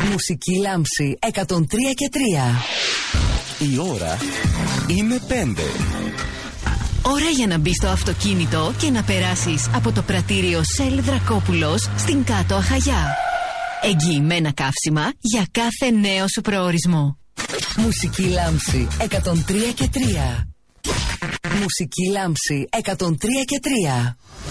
Μουσική λάμψη 103 και 3. Η ώρα είναι 5. Ώρα για να μπεις στο αυτοκίνητο και να περάσεις από το πρατήριο Shell Δρακόπουλος στην Κάτω Αχαγιά. Εγγυημένα καύσιμα για κάθε νέο σου προορισμό. Μουσική λάμψη 103 και 3. Μουσική λάμψη 103 και 3.